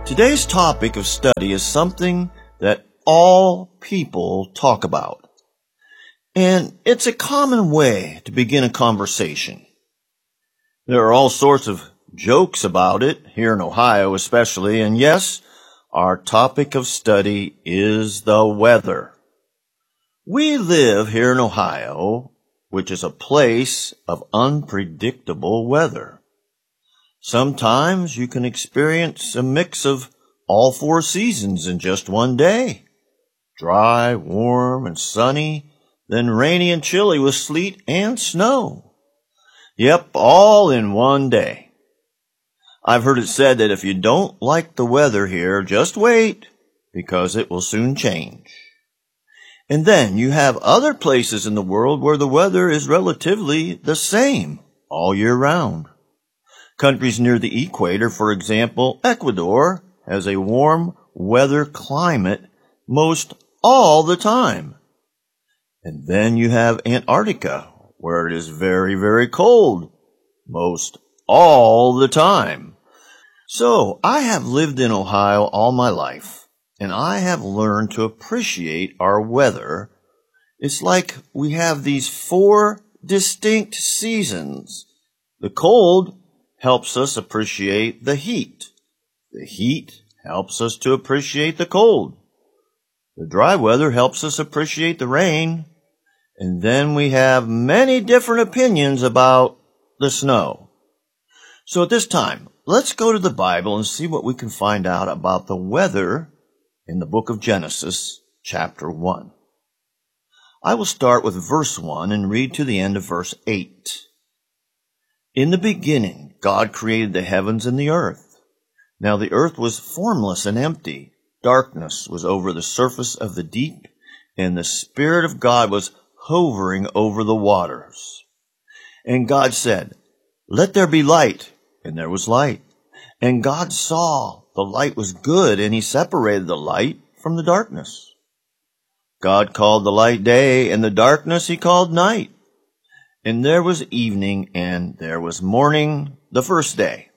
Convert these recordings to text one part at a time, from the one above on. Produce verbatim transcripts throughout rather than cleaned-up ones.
Today's topic of study is something that all people talk about. And it's a common way to begin a conversation. There are all sorts of jokes about it, here in Ohio especially, and yes, our topic of study is the weather. We live here in Ohio, which is a place of unpredictable weather. Sometimes you can experience a mix of all four seasons in just one day. Dry, warm, and sunny, then rainy and chilly with sleet and snow. Yep, all in one day. I've heard it said that if you don't like the weather here, just wait, because it will soon change. And then you have other places in the world where the weather is relatively the same all year round. Countries near the equator, for example, Ecuador, has a warm weather climate most all the time. And then you have Antarctica, where it is very, very cold most all the time. So I have lived in Ohio all my life, and I have learned to appreciate our weather. It's like we have these four distinct seasons. The cold helps us appreciate the heat. The heat helps us to appreciate the cold. The dry weather helps us appreciate the rain. And then we have many different opinions about the snow. So at this time, let's go to the Bible and see what we can find out about the weather in the book of Genesis, chapter one. I will start with verse one and read to the end of verse eight. In the beginning, God created the heavens and the earth. Now the earth was formless and empty. Darkness was over the surface of the deep, and the Spirit of God was hovering over the waters. And God said, "Let there be light," and there was light. And God saw the light was good, and he separated the light from the darkness. God called the light day, and the darkness he called night. And there was evening, and there was morning, the first day.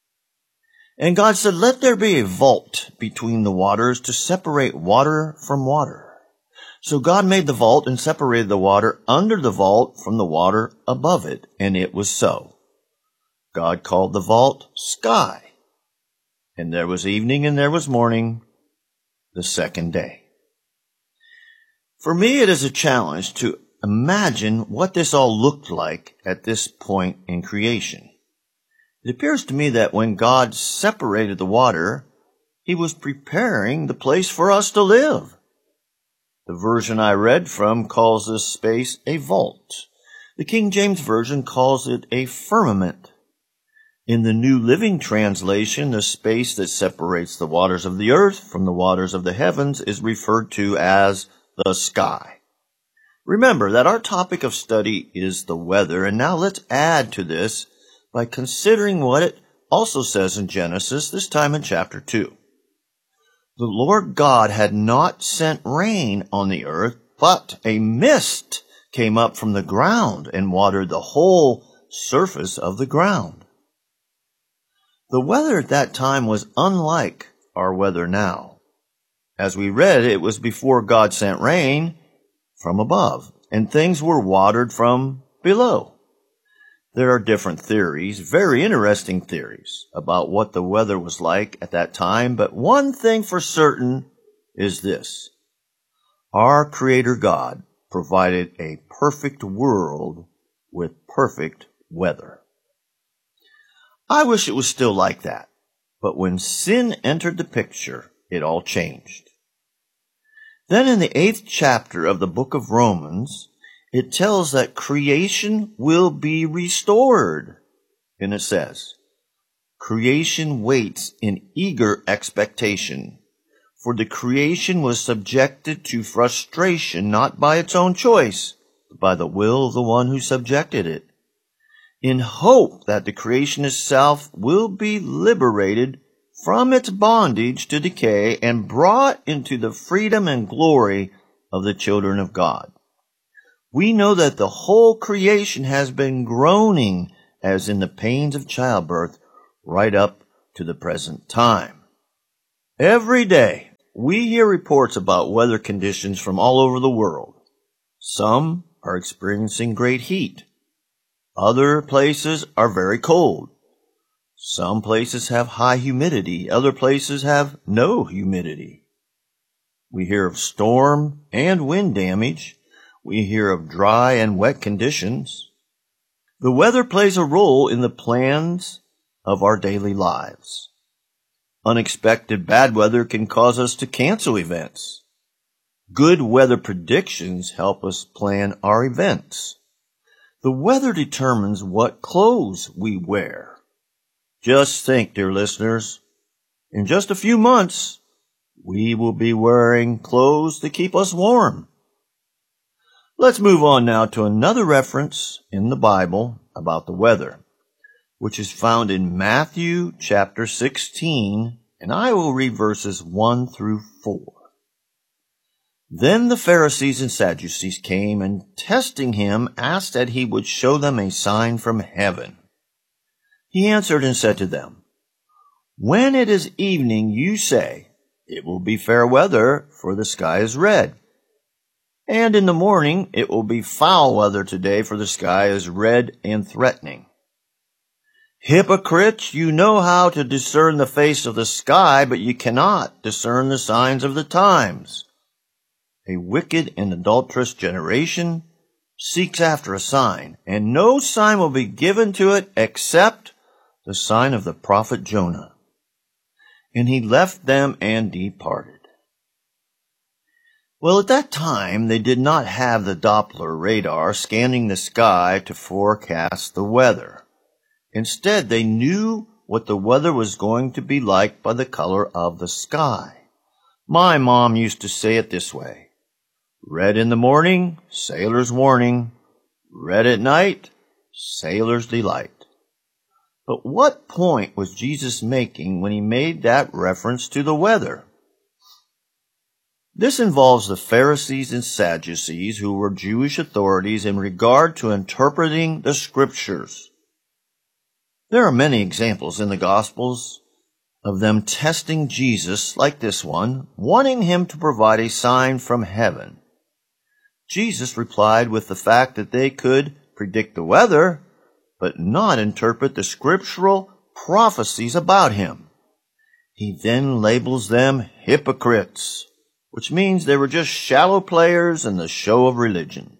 And God said, "Let there be a vault between the waters to separate water from water." So God made the vault and separated the water under the vault from the water above it, and it was so. God called the vault sky. And there was evening, and there was morning, the second day. For me, it is a challenge to imagine what this all looked like at this point in creation. It appears to me that when God separated the water, he was preparing the place for us to live. The version I read from calls this space a vault. The King James Version calls it a firmament. In the New Living Translation, the space that separates the waters of the earth from the waters of the heavens is referred to as the sky. Remember that our topic of study is the weather, and now let's add to this by considering what it also says in Genesis, this time in chapter two. The Lord God had not sent rain on the earth, but a mist came up from the ground and watered the whole surface of the ground. The weather at that time was unlike our weather now. As we read, it was before God sent rain from above, and things were watered from below. There are different theories, very interesting theories, about what the weather was like at that time, but one thing for certain is this. Our Creator God provided a perfect world with perfect weather. I wish it was still like that, but when sin entered the picture, it all changed. Then in the eighth chapter of the book of Romans, it tells that creation will be restored. And it says, "Creation waits in eager expectation, for the creation was subjected to frustration not by its own choice, but by the will of the one who subjected it, in hope that the creation itself will be liberated from its bondage to decay and brought into the freedom and glory of the children of God. We know that the whole creation has been groaning as in the pains of childbirth right up to the present time." Every day, we hear reports about weather conditions from all over the world. Some are experiencing great heat. Other places are very cold. Some places have high humidity. Other places have no humidity. We hear of storm and wind damage. We hear of dry and wet conditions. The weather plays a role in the plans of our daily lives. Unexpected bad weather can cause us to cancel events. Good weather predictions help us plan our events. The weather determines what clothes we wear. Just think, dear listeners, in just a few months, we will be wearing clothes to keep us warm. Let's move on now to another reference in the Bible about the weather, which is found in Matthew chapter sixteen, and I will read verses one through four. Then the Pharisees and Sadducees came, and testing him, asked that he would show them a sign from heaven. He answered and said to them, When it is evening, you say, It will be fair weather, for the sky is red. And in the morning, it will be foul weather today, for the sky is red and threatening. Hypocrites, you know how to discern the face of the sky, but you cannot discern the signs of the times. A wicked and adulterous generation seeks after a sign, and no sign will be given to it except the sign of the prophet Jonah. And he left them and departed. Well, at that time, they did not have the Doppler radar scanning the sky to forecast the weather. Instead, they knew what the weather was going to be like by the color of the sky. My mom used to say it this way: red in the morning, sailor's warning. Red at night, sailor's delight. But what point was Jesus making when he made that reference to the weather? This involves the Pharisees and Sadducees, who were Jewish authorities in regard to interpreting the Scriptures. There are many examples in the Gospels of them testing Jesus like this one, wanting him to provide a sign from heaven. Jesus replied with the fact that they could predict the weather, but not interpret the scriptural prophecies about him. He then labels them hypocrites, which means they were just shallow players in the show of religion.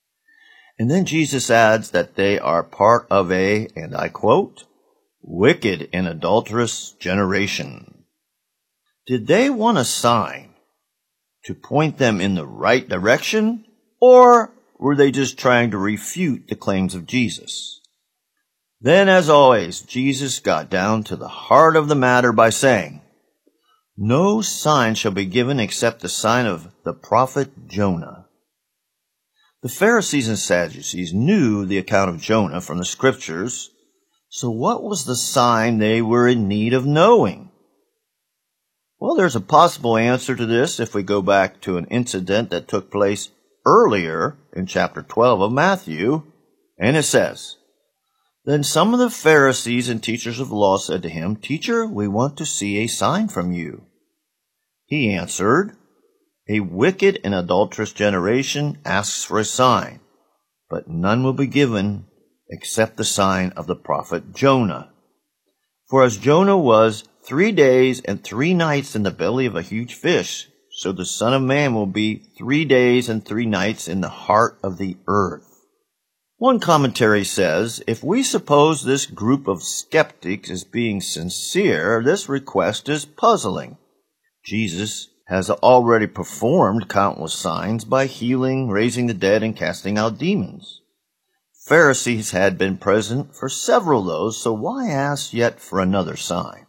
And then Jesus adds that they are part of a, and I quote, wicked and adulterous generation. Did they want a sign to point them in the right direction, or were they just trying to refute the claims of Jesus? Then, as always, Jesus got down to the heart of the matter by saying, No sign shall be given except the sign of the prophet Jonah. The Pharisees and Sadducees knew the account of Jonah from the Scriptures, so what was the sign they were in need of knowing? Well, there's a possible answer to this if we go back to an incident that took place earlier in chapter twelve of Matthew, and it says, Then some of the Pharisees and teachers of the law said to him, Teacher, we want to see a sign from you. He answered, A wicked and adulterous generation asks for a sign, but none will be given except the sign of the prophet Jonah. For as Jonah was three days and three nights in the belly of a huge fish, so the Son of Man will be three days and three nights in the heart of the earth. One commentary says, if we suppose this group of skeptics is being sincere, this request is puzzling. Jesus has already performed countless signs by healing, raising the dead, and casting out demons. Pharisees had been present for several of those, so why ask yet for another sign?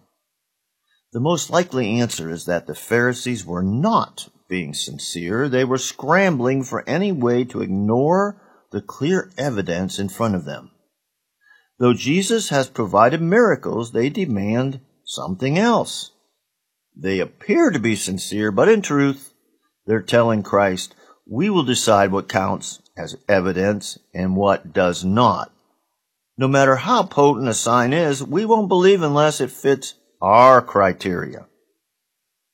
The most likely answer is that the Pharisees were not being sincere. They were scrambling for any way to ignore the clear evidence in front of them. Though Jesus has provided miracles, they demand something else. They appear to be sincere, but in truth, they're telling Christ, we will decide what counts as evidence and what does not. No matter how potent a sign is, we won't believe unless it fits our criteria.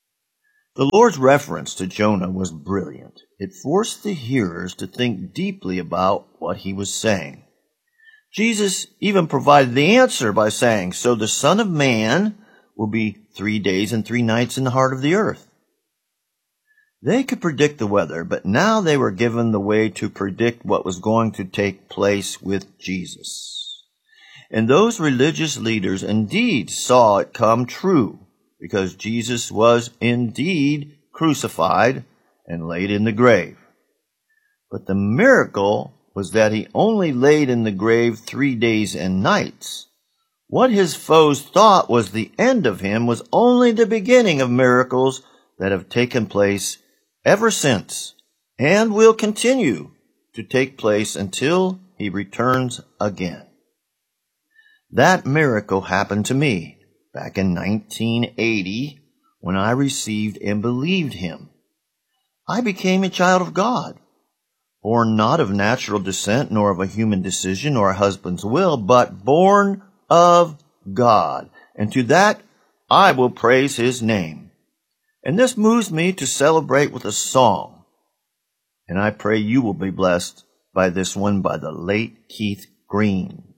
The Lord's reference to Jonah was brilliant. It forced the hearers to think deeply about what he was saying. Jesus even provided the answer by saying, "So the Son of Man will be three days and three nights in the heart of the earth." They could predict the weather, but now they were given the way to predict what was going to take place with Jesus. And those religious leaders indeed saw it come true, because Jesus was indeed crucified and laid in the grave. But the miracle was that he only laid in the grave three days and nights. What his foes thought was the end of him was only the beginning of miracles that have taken place ever since and will continue to take place until he returns again. That miracle happened to me back in nineteen eighty when I received and believed him. I became a child of God, born not of natural descent, nor of a human decision or a husband's will, but born of God. And to that I will praise his name. And this moves me to celebrate with a song. And I pray you will be blessed by this one by the late Keith Green.